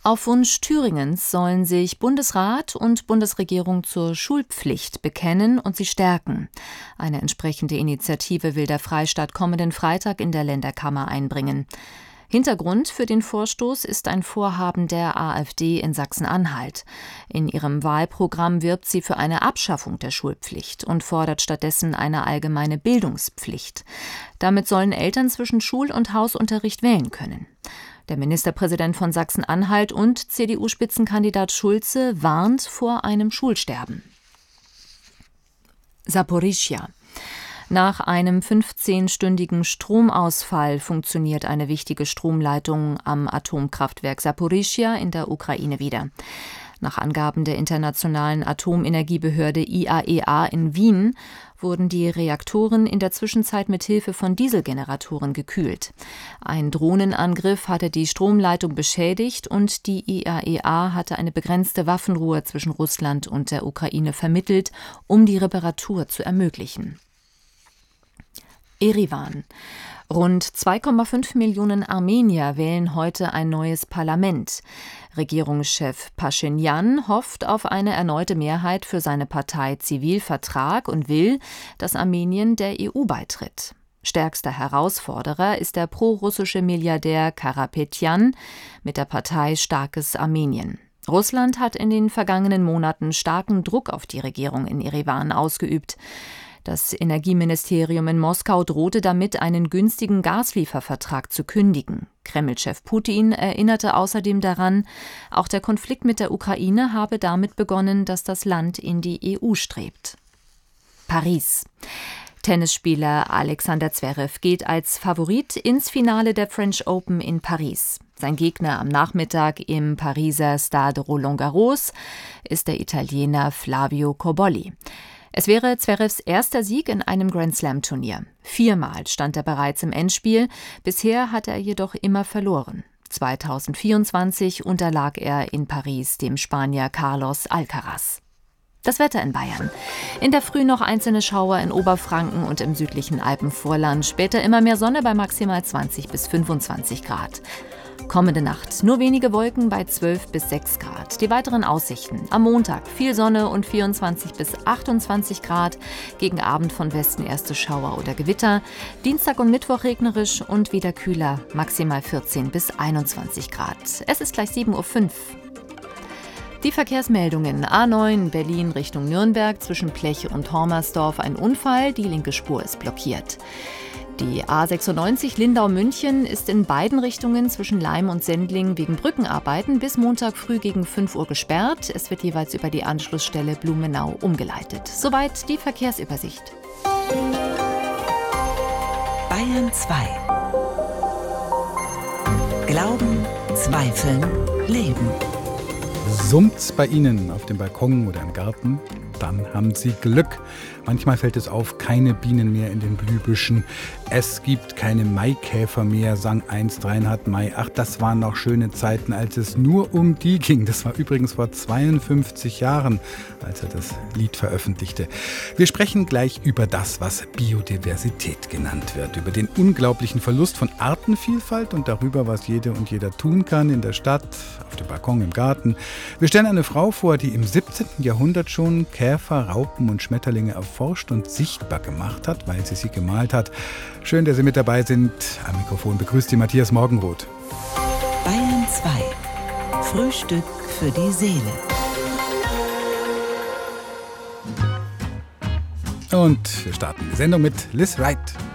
Auf Wunsch Thüringens sollen sich Bundesrat und Bundesregierung zur Schulpflicht bekennen und sie stärken. Eine entsprechende Initiative will der Freistaat kommenden Freitag in der Länderkammer einbringen. Hintergrund für den Vorstoß ist ein Vorhaben der AfD in Sachsen-Anhalt. In ihrem Wahlprogramm wirbt sie für eine Abschaffung der Schulpflicht und fordert stattdessen eine allgemeine Bildungspflicht. Damit sollen Eltern zwischen Schul- und Hausunterricht wählen können. Der Ministerpräsident von Sachsen-Anhalt und CDU-Spitzenkandidat Schulze warnt vor einem Schulsterben. Saporischschja. Nach einem 15-stündigen Stromausfall funktioniert eine wichtige Stromleitung am Atomkraftwerk Saporischschja in der Ukraine wieder. Nach Angaben der Internationalen Atomenergiebehörde IAEA in Wien wurden die Reaktoren in der Zwischenzeit mit Hilfe von Dieselgeneratoren gekühlt. Ein Drohnenangriff hatte die Stromleitung beschädigt und die IAEA hatte eine begrenzte Waffenruhe zwischen Russland und der Ukraine vermittelt, um die Reparatur zu ermöglichen. Erivan. Rund 2,5 Millionen Armenier wählen heute ein neues Parlament. Regierungschef Paschinjan hofft auf eine erneute Mehrheit für seine Partei Zivilvertrag und will, dass Armenien der EU beitritt. Stärkster Herausforderer ist der prorussische Milliardär Karapetjan mit der Partei Starkes Armenien. Russland hat in den vergangenen Monaten starken Druck auf die Regierung in Erivan ausgeübt. Das Energieministerium in Moskau drohte damit, einen günstigen Gasliefervertrag zu kündigen. Kreml-Chef Putin erinnerte außerdem daran, auch der Konflikt mit der Ukraine habe damit begonnen, dass das Land in die EU strebt. Paris. Tennisspieler Alexander Zverev geht als Favorit ins Finale der French Open in Paris. Sein Gegner am Nachmittag im Pariser Stade Roland-Garros ist der Italiener Flavio Cobolli. Es wäre Zverevs erster Sieg in einem Grand-Slam-Turnier. 4-mal stand er bereits im Endspiel, bisher hatte er jedoch immer verloren. 2024 unterlag er in Paris dem Spanier Carlos Alcaraz. Das Wetter in Bayern. In der Früh noch einzelne Schauer in Oberfranken und im südlichen Alpenvorland. Später immer mehr Sonne bei maximal 20 bis 25 Grad. Kommende Nacht nur wenige Wolken bei 12 bis 6 Grad. Die weiteren Aussichten. Am Montag viel Sonne und 24 bis 28 Grad. Gegen Abend von Westen erste Schauer oder Gewitter. Dienstag und Mittwoch regnerisch und wieder kühler. Maximal 14 bis 21 Grad. Es ist gleich 7:05 Uhr. Die Verkehrsmeldungen. A9 Berlin Richtung Nürnberg zwischen Plech und Hormersdorf ein Unfall. Die linke Spur ist blockiert. Die A96 Lindau-München ist in beiden Richtungen zwischen Laim und Sendling wegen Brückenarbeiten bis Montag früh gegen 5 Uhr gesperrt. Es wird jeweils über die Anschlussstelle Blumenau umgeleitet. Soweit die Verkehrsübersicht. Bayern 2. Glauben, Zweifeln, Leben. Summt's bei Ihnen auf dem Balkon oder im Garten? Dann haben Sie Glück. Manchmal fällt es auf, keine Bienen mehr in den Blühbüschen. Es gibt keine Maikäfer mehr, sang einst Reinhard May. Ach, das waren noch schöne Zeiten, als es nur um die ging. Das war übrigens vor 52 Jahren, als er das Lied veröffentlichte. Wir sprechen gleich über das, was Biodiversität genannt wird. Über den unglaublichen Verlust von Artenvielfalt und darüber, was jede und jeder tun kann in der Stadt, auf dem Balkon, im Garten. Wir stellen eine Frau vor, die im 17. Jahrhundert schon Käfer, Raupen und Schmetterlinge erforscht und sichtbar gemacht hat, weil sie gemalt hat. Schön, dass Sie mit dabei sind. Am Mikrofon begrüßt Sie Matthias Morgenroth. Bayern 2. Frühstück für die Seele. Und wir starten die Sendung mit Liz Wright.